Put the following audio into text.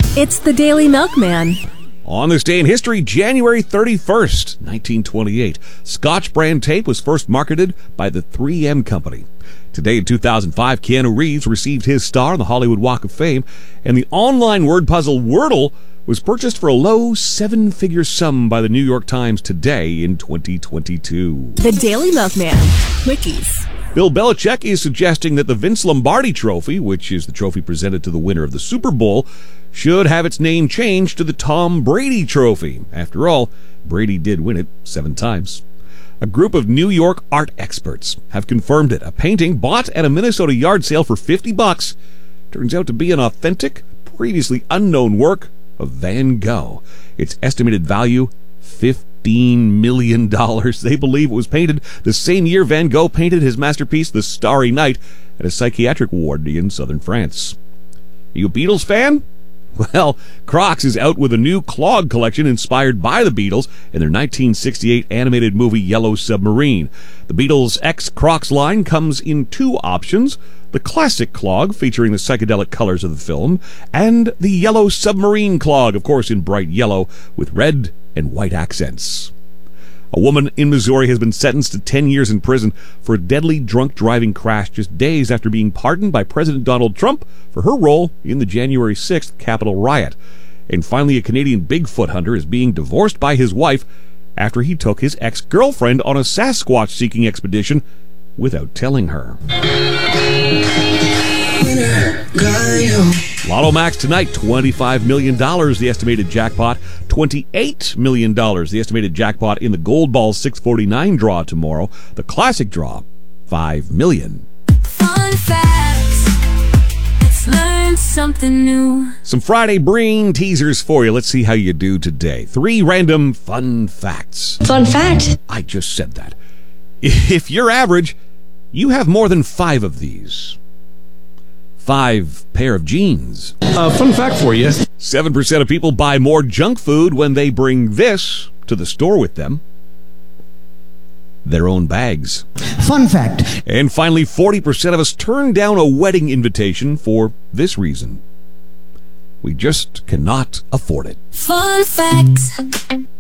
It's the Daily Milkman. On this day in history, January 31st, 1928, Scotch brand tape was first marketed by the 3M Company. Today in 2005, Keanu Reeves received his star on the Hollywood Walk of Fame, and the online word puzzle Wordle was purchased for a low seven-figure sum by the New York Times today in 2022. The Daily Milkman. Quickies. Bill Belichick is suggesting that the Vince Lombardi Trophy, which is the trophy presented to the winner of the Super Bowl, should have its name changed to the Tom Brady Trophy. After all, Brady did win it 7 times. A group of New York art experts have confirmed it. A painting bought at a Minnesota yard sale for $50 turns out to be an authentic, previously unknown work of Van Gogh. Its estimated value, $15 million. They believe it was painted the same year Van Gogh painted his masterpiece, The Starry Night, at a psychiatric ward in southern France. Are you a Beatles fan? Well, Crocs is out with a new clog collection inspired by the Beatles in their 1968 animated movie Yellow Submarine. The Beatles' X Crocs line comes in 2 options: the classic clog, featuring the psychedelic colors of the film, and the Yellow Submarine clog, of course in bright yellow with red and white accents. A woman in Missouri has been sentenced to 10 years in prison for a deadly drunk driving crash just days after being pardoned by President Donald Trump for her role in the January 6th Capitol riot. And finally, a Canadian Bigfoot hunter is being divorced by his wife after he took his ex-girlfriend on a Sasquatch-seeking expedition without telling her. Lotto Max tonight, $25 million, the estimated jackpot. $28 million, the estimated jackpot in the Gold Ball 649 draw tomorrow. The classic draw, $5 million. Fun facts. Let's learn something new. Some Friday brain teasers for you. Let's see how you do today. 3 random fun facts. Fun fact. I just said that. If you're average, you have more than 5 of these. 5 pair of jeans. Fun fact for you. 7% of people buy more junk food when they bring this to the store with them: their own bags. Fun fact. And finally, 40% of us turn down a wedding invitation for this reason: we just cannot afford it. Fun facts.